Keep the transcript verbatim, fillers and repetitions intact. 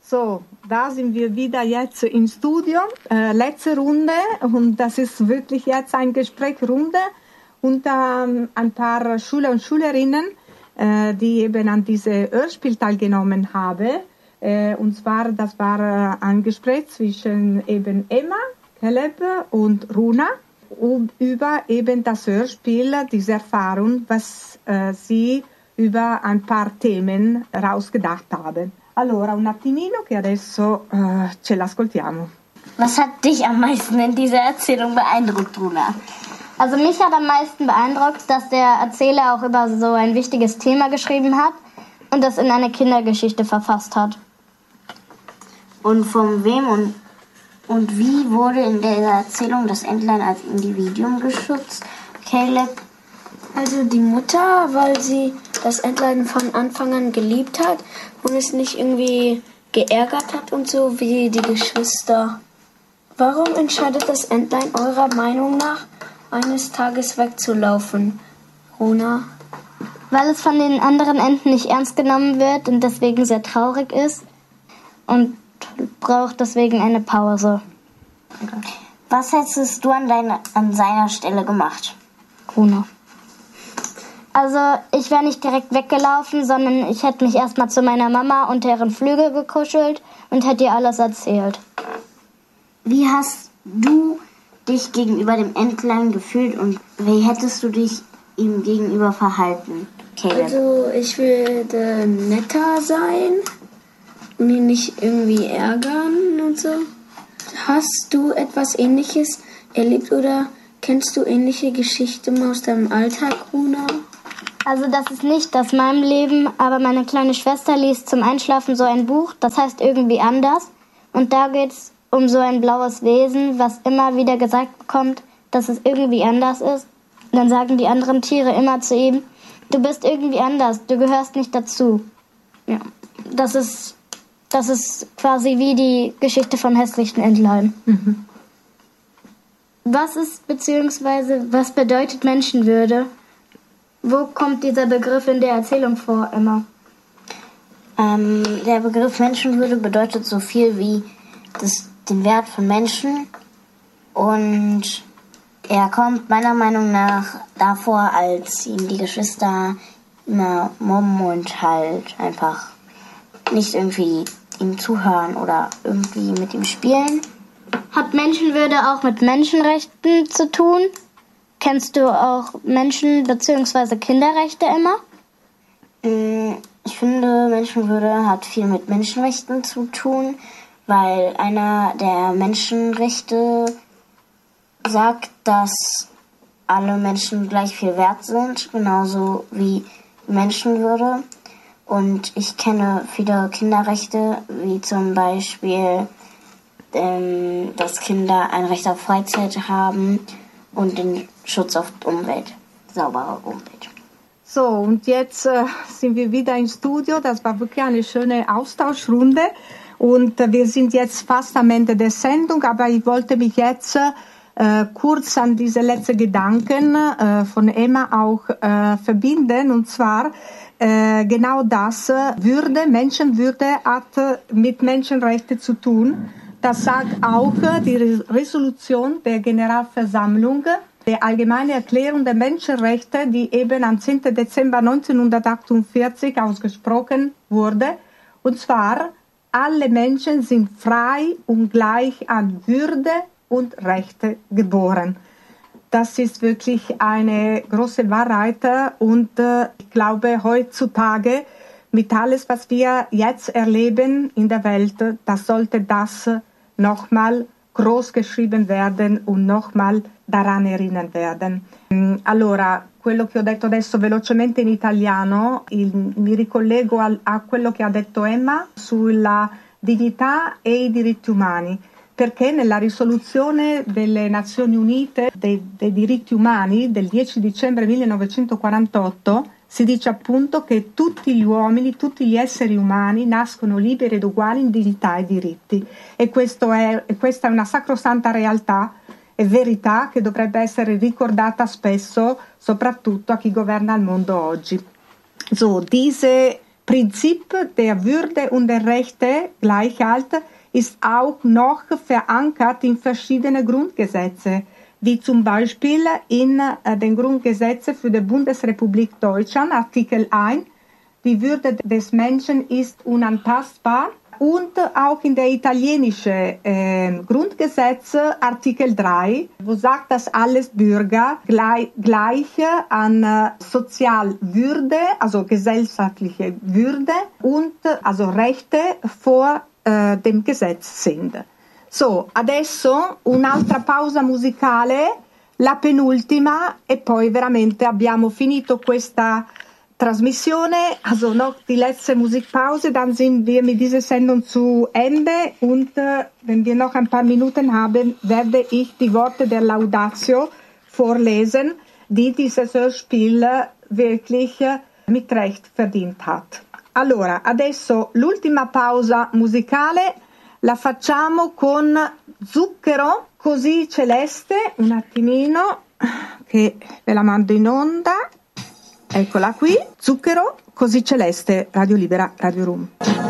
So, da sind wir wieder jetzt im Studio, äh, letzte Runde, und das ist wirklich jetzt eine Gesprächsrunde unter ähm, ein paar Schüler und Schülerinnen, äh, die eben an diesem Hörspiel teilgenommen haben. Äh, und zwar, das war äh, ein Gespräch zwischen eben Emma, Caleb und Runa um, über eben das Hörspiel, diese Erfahrung, was äh, sie über ein paar Themen rausgedacht haben. Allora, un attimino che adesso uh, ce l'ascoltiamo. Was hat dich am meisten in dieser Erzählung beeindruckt, Runa? Also mich hat am meisten beeindruckt, dass der Erzähler auch über so ein wichtiges Thema geschrieben hat und das in eine Kindergeschichte verfasst hat. Und von wem und, und wie wurde in dieser Erzählung das Entlein als Individuum geschützt, Caleb? Also die Mutter, weil sie das Entlein von Anfang an geliebt hat und es nicht irgendwie geärgert hat und so wie die Geschwister. Warum entscheidet das Entlein eurer Meinung nach, eines Tages wegzulaufen, Runa? Weil es von den anderen Enten nicht ernst genommen wird und deswegen sehr traurig ist und braucht deswegen eine Pause. Was hättest du an, deine, an seiner Stelle gemacht, Runa? Also ich wäre nicht direkt weggelaufen, sondern ich hätte mich erstmal zu meiner Mama unter ihren Flügel gekuschelt und hätte ihr alles erzählt. Wie hast du dich gegenüber dem Entlein gefühlt und wie hättest du dich ihm gegenüber verhalten, Caleb? Also ich würde netter sein und ihn nicht irgendwie ärgern und so. Hast du etwas Ähnliches erlebt oder kennst du ähnliche Geschichten aus deinem Alltag, Runa? Also das ist nicht aus meinem Leben, aber meine kleine Schwester liest zum Einschlafen so ein Buch, das heißt irgendwie anders. Und da geht es um so ein blaues Wesen, was immer wieder gesagt bekommt, dass es irgendwie anders ist. Und dann sagen die anderen Tiere immer zu ihm, du bist irgendwie anders, du gehörst nicht dazu. Ja, das ist, das ist quasi wie die Geschichte vom hässlichen Entlein. Mhm. Was ist beziehungsweise was bedeutet Menschenwürde? Wo kommt dieser Begriff in der Erzählung vor, Emma? Ähm, der Begriff Menschenwürde bedeutet so viel wie das, den Wert von Menschen. Und er kommt meiner Meinung nach davor, als ihm die Geschwister immer mobben und halt einfach nicht irgendwie ihm zuhören oder irgendwie mit ihm spielen. Hat Menschenwürde auch mit Menschenrechten zu tun? Kennst du auch Menschen- bzw. Kinderrechte, Emma? Ich finde, Menschenwürde hat viel mit Menschenrechten zu tun, weil einer der Menschenrechte sagt, dass alle Menschen gleich viel wert sind, genauso wie Menschenwürde. Und ich kenne viele Kinderrechte, wie zum Beispiel, ähm, dass Kinder ein Recht auf Freizeit haben und den Schutz auf die Umwelt, saubere Umwelt. So, und jetzt äh, sind wir wieder im Studio. Das war wirklich eine schöne Austauschrunde. Und äh, wir sind jetzt fast am Ende der Sendung, aber ich wollte mich jetzt äh, kurz an diese letzten Gedanken äh, von Emma auch äh, verbinden. Und zwar äh, genau das, äh, Würde, Menschenwürde hat äh, mit Menschenrechten zu tun. Das sagt auch äh, die Resolution der Generalversammlung, die Allgemeine Erklärung der Menschenrechte, die eben am zehnten Dezember neunzehnhundertachtundvierzig ausgesprochen wurde. Und zwar, alle Menschen sind frei und gleich an Würde und Rechte geboren. Das ist wirklich eine große Wahrheit und äh, ich glaube heutzutage mit alles, was wir jetzt erleben in der Welt, das sollte das nochmal groß geschrieben werden und nochmal daran erinnern werden. Allora, quello che ho detto adesso velocemente in italiano, il, mi ricollego al, a quello che ha detto Emma sulla dignità e i diritti umani, perché nella risoluzione delle Nazioni Unite dei, dei diritti umani del dieci dicembre millenovecentoquarantotto si dice appunto che tutti gli uomini, tutti gli esseri umani nascono liberi ed uguali in dignità e diritti. E questo è, questa è una sacrosanta realtà e verità che dovrebbe essere ricordata spesso, soprattutto a chi governa il mondo oggi. So, diese Prinzip der Würde und der Rechte, Gleichheit, ist auch noch verankert in verschiedene Grundgesetze, wie zum Beispiel in äh, den Grundgesetzen für die Bundesrepublik Deutschland, Artikel eins, die Würde des Menschen ist unantastbar, und auch in der italienischen äh, Grundgesetz, Artikel drei, wo sagt, dass alles Bürger gleich, gleich an äh, Sozialwürde, also gesellschaftliche Würde und äh, also Rechte vor äh, dem Gesetz sind. So, adesso un'altra pausa musicale, la penultima, e poi veramente abbiamo finito questa Transmissione, also noch die letzte Musikpause, dann sind wir mit dieser Sendung zu Ende, und äh, wenn wir noch ein paar Minuten haben, werde ich die Worte der Laudatio vorlesen, die dieses Hörspiel wirklich äh, mit Recht verdient hat. Allora, adesso l'ultima pausa musicale la facciamo con Zucchero così celeste, un attimino che ve la mando in onda. Eccola qui, Zucchero così celeste, Radio Libera, Radio Room.